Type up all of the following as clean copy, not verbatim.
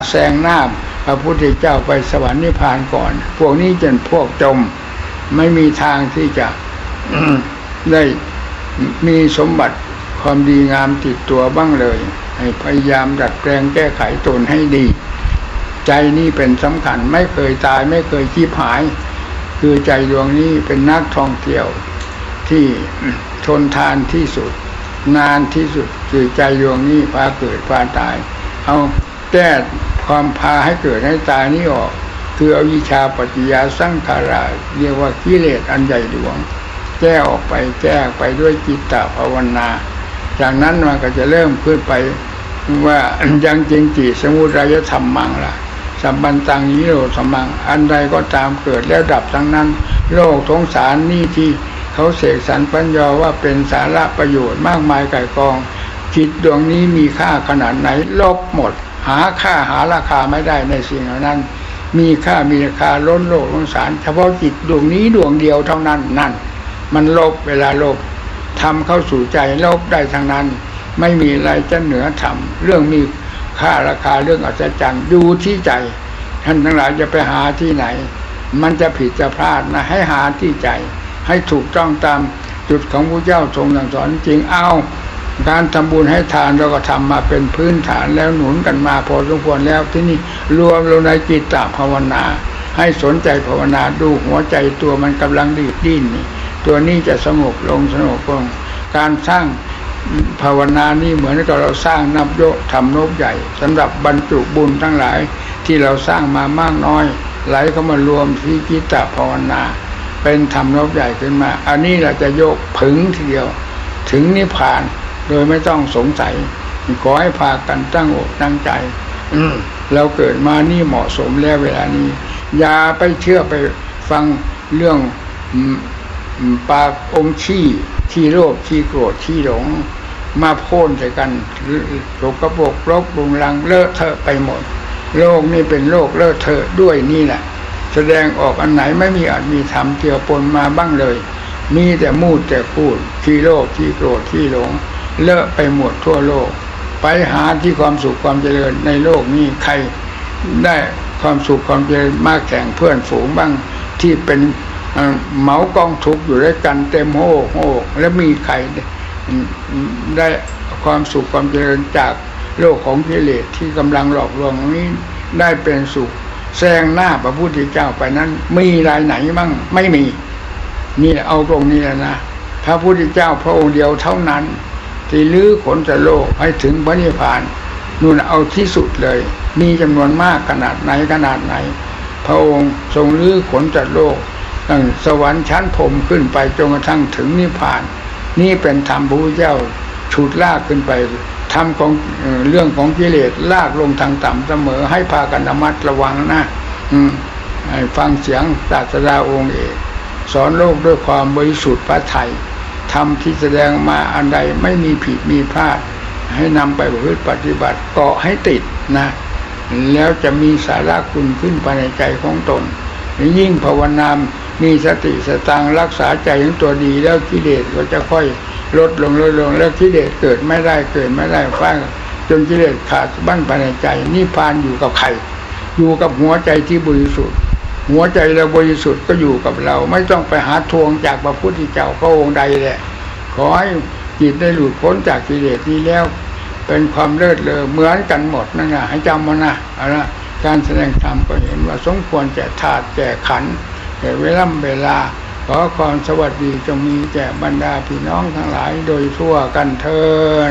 แซงหน้าพระพุทธเจ้าไปสวรรค์นิพพานก่อนพวกนี้เป็นพวกจมไม่มีทางที่จะ ได้มีสมบัติความดีงามติดตัวบ้างเลยให้พยายามดัดแปลงแก้ไขตนให้ดีใจนี่เป็นสำคัญไม่เคยตายไม่เคยชีพหายคือใจดวงนี้เป็นนักท่องเที่ยวที่ทนทานที่สุดนานที่สุดคือใจดวงนี้พาเกิดพาตายเอาแก้ความพาให้เกิดให้ตายนี้ออกคืออวิชชาปัจจยสังขาราเรียกว่ากิเลสอันใหญ่หลวงแก้ออกไปแก้ไปด้วยจิตตภาวนาจากนั้นมันก็จะเริ่มขึ้นไปว่ายังจริงจิสมุทัยธรรมมังล่ะสัมปันตังนิโรธมังอันใดก็ตามเกิดแล้วดับทั้งนั้นโลกสงสารนี่ที่เขาเสกสรรปัญญาว่าเป็นสาระประโยชน์มากมายไก่กองจิตดวงนี้มีค่าขนาดไหนลบหมดหาค่าหาราคาไม่ได้ในสิ่งเหล่านั้นมีค่ามีราคาล้นโลกสงสารเฉพาะจิตดวงนี้ดวงเดียวเท่านั้นนั่นมันลบเวลาลบทำเข้าสู่ใจลบได้ทั้งนั้นไม่มีอะไรจะเหนือธรรมเรื่องมีค่าราคาเรื่องอัศจรรย์อยู่ที่ใจท่านทั้งหลายจะไปหาที่ไหนมันจะผิดจะพลาดนะให้หาที่ใจให้ถูกต้องตามจุดของพระเจ้าทรงสอนจริงเอาการทำบุญให้ทานเราก็ทำมาเป็นพื้นฐานแล้วหนุนกันมาพอสมควรแล้วที่นี่รวมลงในจิตตภาวนาให้สนใจภาวนาดูหัวใจตัวมันกำลังดีดดิ้นนี่ตัวนี้จะสงบลงการสร้างภาวนานี่เหมือนกับเราสร้างนับโยกทำนบใหญ่สำหรับบรรจุบุญทั้งหลายที่เราสร้างมามากน้อยไหลเข้ามารวมที่จิตตภาวนาเป็นทำนบใหญ่ขึ้นมาอันนี้เราจะโยกผึ่งทีเดียวถึงนิพพานโดยไม่ต้องสงสัยขอให้พากันตั้งอกตั้งใจเราเกิดมานี่เหมาะสมแล้วเวลานี้อย่าไปเชื่อไปฟังเรื่องปากอมขี้โลภขี้โกรธขี้หลงมาโพ่นใส่กันโสกโปรกรบรุงรังเลอะเทอะไปหมดโลกนี่เป็นโลกเลอะเทอะด้วยนี่แหละแสดงออกอันไหนไม่มีอาจมีธรรมเกี่ยวปนมาบ้างเลยมีแต่มูดแต่พูดขี้โลภขี้โกรธขี้หลงเลอะไปหมดทั่วโลกไปหาที่ความสุขความเจริญในโลกนี้ใครได้ความสุขความเจริญมากแข่งเพื่อนฝูงบ้างที่เป็นเหมากองทุกข์อยู่ด้วยกันเต็มโหแล้วมีใครได้ความสุขความเจริญจากโลกของกิเลสที่กำลังหลอกลวงนี้ได้เป็นสุขแซงหน้าพระพุทธเจ้าไปนั้นมีรายไหนมั่งไม่มีนี่เอาตรงนี้แล้วนะพระพุทธเจ้าพระองค์เดียวเท่านั้นที่ลื้อขนจากโลกให้ถึงพระนิพพานนู่นเอาที่สุดเลยมีจำนวนมากขนาดไหนพระองค์ทรงลื้อขนจากโลกตั้งสวรรค์ชั้นพรหมขึ้นไปจนกระทั่งถึงนิพพานนี่เป็นธรรมพระพุทธเจ้าฉุดลากขึ้นไปธรรมของเรื่องของกิเลสลากลงทางต่ำเสมอให้พากันระมัดระวังนะให้ฟังเสียงศาสดาองค์เอกสอนโลกด้วยความบริสุทธิ์พระทัยธรรมที่แสดงมาอันใดไม่มีผิดมีพลาดให้นำไปประพฤติปฏิบัติเกาะให้ติดนะแล้วจะมีสาระคุณขึ้นภายในใจของตนยิ่งภาวนามีสติสตังรักษาใจของตัวดีแล้วกิเลสก็จะค่อยลดลงแล้วกิเลสเกิดไม่ได้ฟังจนกิเลสขาดบั้นภายในใจนิพพานอยู่กับใครอยู่กับหัวใจที่บริสุทธิ์หัวใจเราบริสุทธิ์ก็อยู่กับเราไม่ต้องไปหาทวงจากพระพุทธเจ้าพระองค์ใดแหละขอให้จิตได้หลุดพ้นจากกิเลสนี้แล้วเป็นความเลิศเลอเหมือนกันหมดนั่นนะให้จำมานะการแสดงธรรมก็เห็นว่าสมควรแก่ธาตุแก่ขันธ์แก่เวลาขอความสวัสดีจงมีแก่บรรดาพี่น้องทั้งหลายโดยทั่วกันเถิด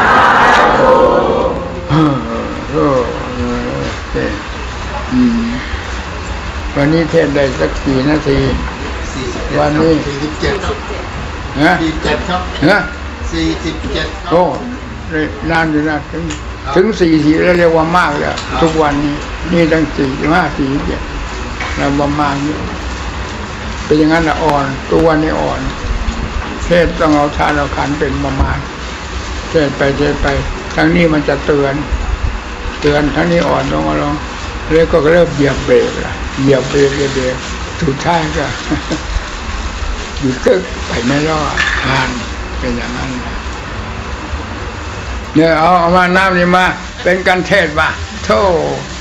วันนี้เทศได้สักกี่นาทีวันนี้47ครับ47โอ้นานอยู่นะถึง40แล้วเรียกว่ามากแล้วทุกวันนี้นี่ตั้ง45 47แล้วประมาณนี้เป็นอย่างนั้นอ่อนตัวนี้อ่อนเทศต้องเอาทานเอาขันเป็นประมาณเทศไปทั้งนี้มันจะเตือนทั้งนี้อ่อนลงแล้วก็เริ่มเหยียบเบรกละเหยียบเบรกสุดท้ายก็หยุดกึกไปไม่รอดทานเป็นอย่างนั้นเนี่ยเอามาน้ำนี่มาเป็นการเทศว่าโธ่